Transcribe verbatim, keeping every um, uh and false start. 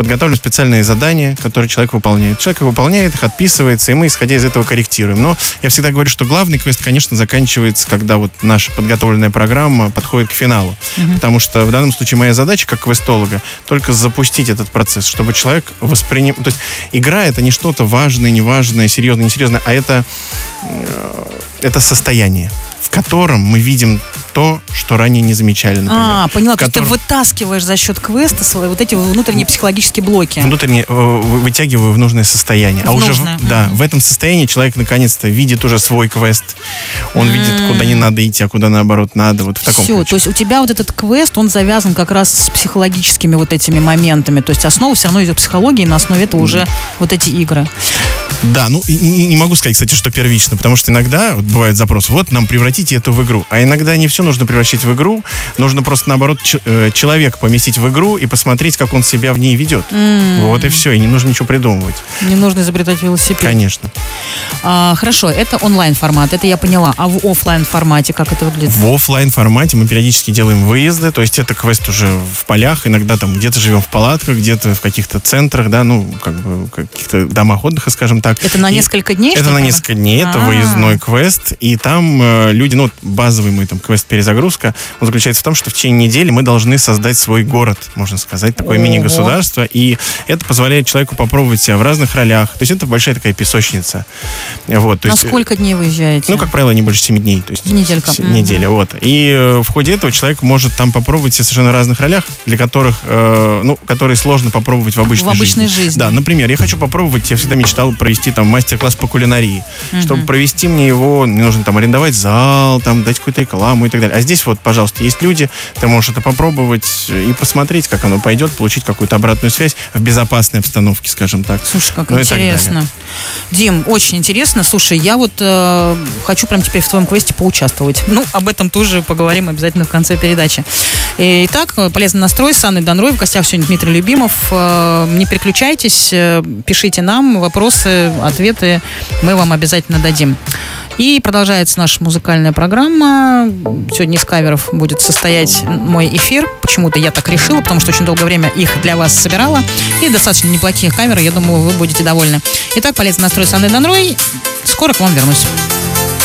подготавливаем специальные задания, которые человек выполняет. Человек выполняет их, отписывается, и мы, исходя из этого, корректируем. Но я всегда говорю, что главный квест, конечно, заканчивается, когда вот наша подготовленная программа подходит к финалу. Mm-hmm. Потому что в данном случае моя задача, как квестолога, только запустить этот процесс, чтобы человек воспринимал... То есть игра — это не что-то важное, неважное, серьезное, несерьезное, а это, это состояние, в котором мы видим то, что ранее не замечали, например. А, поняла, то есть котором... ты вытаскиваешь за счет квеста свои вот эти внутренние психологические блоки. Внутренне э, вытягиваю в нужное состояние. В а нужное. уже в, да, mm-hmm. в этом состоянии человек наконец-то видит уже свой квест. Он mm-hmm. видит, куда не надо идти, а куда наоборот надо. Вот в таком Все, ключе. то есть у тебя вот этот квест, он завязан как раз с психологическими вот этими моментами. То есть основа все равно идет психологии, и на основе этого mm-hmm. уже вот эти игры. Да, ну и, и не могу сказать, кстати, что первично, потому что иногда вот бывает запрос, вот нам превратите это в игру. А иногда не все нужно превращать в игру, нужно просто наоборот ч- э, человека поместить в игру и посмотреть, как он себя в ней ведет. Mm. Вот и все, и не нужно ничего придумывать. Не нужно изобретать велосипед. Конечно. А, хорошо, это онлайн-формат, это я поняла. А в офлайн-формате как это выглядит? В офлайн-формате мы периодически делаем выезды, то есть это квест уже в полях, иногда там где-то живем в палатках, где-то в каких-то центрах, да, ну, как бы каких-то домах отдыха, скажем так. Это на и несколько дней? Это на ли? несколько дней, это А-а-а. выездной квест, и там э, люди, ну, базовый мой там квест перезагрузка, он заключается в том, что в течение недели мы должны создать свой город, можно сказать, такое Ого. мини-государство, и это позволяет человеку попробовать себя в разных ролях, то есть это большая такая песочница. Вот, то на есть, сколько дней выезжаете? Ну, как правило, не больше семи дней, то есть неделька. Неделя, mm-hmm. вот. И э, в ходе этого человек может там попробовать себя в совершенно разных ролях, для которых, э, ну, которые сложно попробовать в обычной, в обычной жизни. жизни. Да, например, я хочу попробовать, я всегда мечтал провести там мастер-класс по кулинарии. Mm-hmm. Чтобы провести мне его, мне нужно там арендовать зал, там дать какую-то рекламу и так далее. А здесь вот, пожалуйста, есть люди, ты можешь это попробовать и посмотреть, как оно пойдет, получить какую-то обратную связь в безопасной обстановке, скажем так. Слушай, как ну, интересно. Дим, очень интересно. Слушай, я вот э, хочу прям теперь в твоем квесте поучаствовать. Ну, об этом тоже поговорим обязательно в конце передачи. Итак, полезный настрой с Анной Донрой. В гостях сегодня Дмитрий Любимов. Э, не переключайтесь, э, пишите нам вопросы, ответы. Мы вам обязательно дадим. И продолжается наша музыкальная программа. Сегодня из каверов будет состоять мой эфир. Почему-то я так решила, потому что очень долгое время их для вас собирала. И достаточно неплохие каверы, я думаю, вы будете довольны. Итак, полезный настрой с Анной Донрой. Скоро к вам вернусь.